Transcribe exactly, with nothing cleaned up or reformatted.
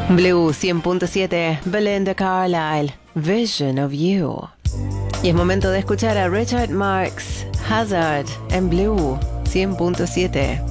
Blue cien punto siete, Belinda Carlisle, Vision of You. Y es momento de escuchar a Richard Marx, Hazard, en Blue cien punto siete.